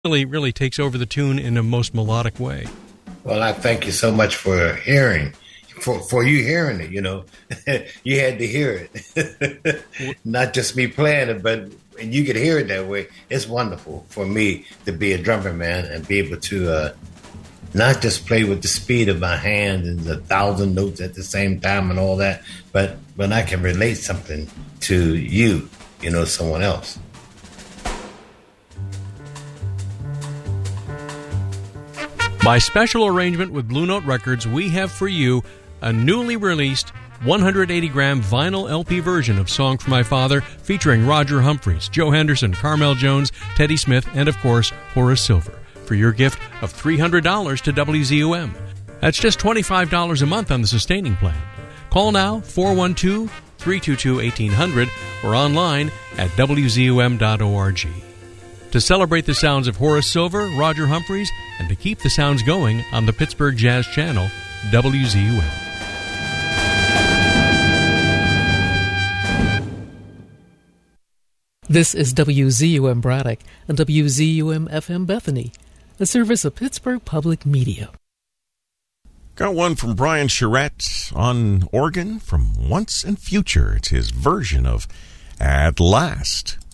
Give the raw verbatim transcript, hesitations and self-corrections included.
really, really takes over the tune in a most melodic way. Well, I thank you so much for hearing, for for you hearing it. You know, you had to hear it, not just me playing it, but and you could hear it that way. It's wonderful for me to be a drummer, man, and be able to uh, not just play with the speed of my hand and the thousand notes at the same time and all that, but when I can relate something to you, you know, someone else. By special arrangement with Blue Note Records, we have for you a newly released one hundred eighty gram vinyl L P version of Song for My Father, featuring Roger Humphries, Joe Henderson, Carmel Jones, Teddy Smith, and of course, Horace Silver, for your gift of three hundred dollars to W Z U M. That's just twenty-five dollars a month on the sustaining plan. Call now, four one two, three two two, one eight hundred, or online at W Z U M dot org. To celebrate the sounds of Horace Silver, Roger Humphries, and to keep the sounds going on the Pittsburgh Jazz Channel, W Z U M. This is W Z U M Braddock and W Z U M F M Bethany, a service of Pittsburgh Public Media. Got one from Brian Charette on organ from Once and Future. It's his version of At Last.